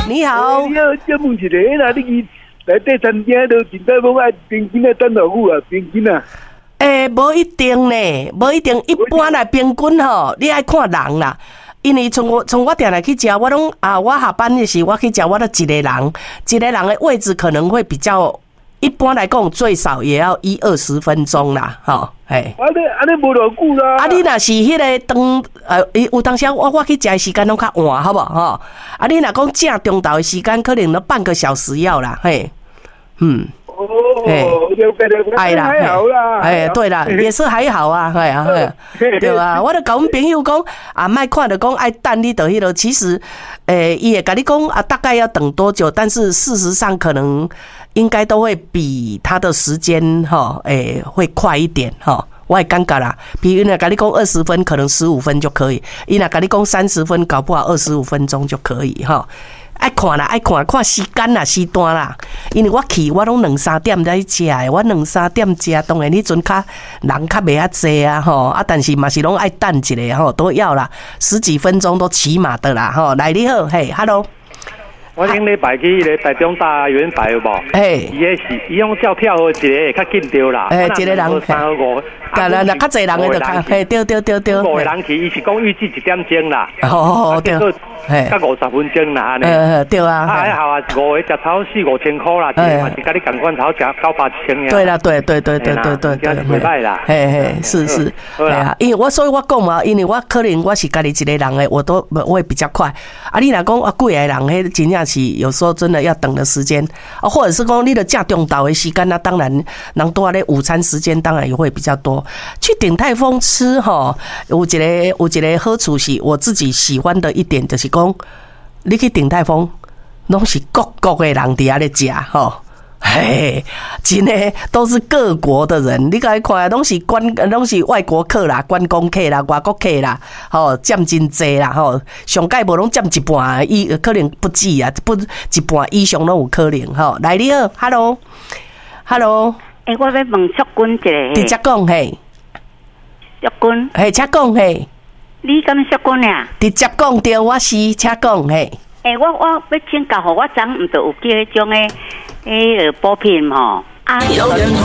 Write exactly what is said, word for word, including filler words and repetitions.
你好。 你好，这问一个，那你去来底餐厅都鼎泰丰爱冰棍啊，等偌久啊？冰棍啊？ 诶，无一定呢，无一定。一般来冰棍吼，你爱看人啦。因为从我从我定来去食，我拢啊，我下班的时候我去食，我都一个人，一个人的位置可能会比较。一般来讲，最少也要一二十分钟啦，吼，嘿。 啊，你啊，你无偌久啦。 啊，你若是迄个当呃，有当时我我去食的时间拢较晚，好无吼？啊，你若讲正中昼的时间，可能都半个小时要啦，嘿，嗯。 哦，了解了解， 哎啦， 还好啦。 哎，对啦，也是还好啊，哎啊，对啊。我就甲阮朋友讲啊，莫看着讲爱等你到迄落，其实，诶，伊会甲你讲啊，大概要等多久？但是事实上可能应该都会比他的时间哈，诶，会快一点哈。我也尴尬啦，比如呢，甲你讲二十分，可能十五分就可以；伊若甲你讲三十分，搞不好二十五分钟就可以哈。爱看啦，爱看看时间啦，时段啦。因为我去，我拢两三点才去食的，我两三点食，当然迄阵较人较袂遐济啊吼，啊，但是嘛是拢爱等一下吼，都要啦，十几分钟都起码的啦吼。来你好，嘿 ，hello。 我顶礼拜去咧台中大圆摆有无？ 嘿， 伊个是伊用叫票号一个会较紧着啦。 诶，一个人三五， 干啦，那较济人的就较，嘿，对对对对。 五个人去，伊是讲预计一点钟啦。 哦，对。 嘿，甲五十分钟啦安尼。 呃，对啊。 啊，还好啊，五个食超四五千块啦，一个嘛是甲你共款超食九八千呀。 对啦，对对对对对对对， 袂歹啦。 嘿嘿，是是，哎呀，因为我所以我讲嘛，因为我可能我是家己一个人诶，我都会比较快。啊，你若讲啊，几个人迄真正是有时候真的要等的时间啊，或者是讲你的正中昼的时间，那当然人多咧，午餐时间当然也会比较多。去鼎泰丰吃哈，有一个有一个好处是我自己喜欢的一点就是讲，你去鼎泰丰，拢是各国的人伫遐咧食吼。嘿，真的都是各国的人，你甲伊看，拢是观，拢是外国客啦、观光客啦、外国客啦，吼，占真济啦，吼，上届无拢占一半，以可能不止啊，不一半以上拢有可能，吼。来你好 ，hello，hello， 诶，我要问淑君一个， 直接讲嘿， 淑君， 嘿，请讲嘿， 你敢淑君啊？ 直接讲对，我是，请讲嘿。 诶，我我要请教，互我昨毋着有叫迄种诶，诶，补品吼啊。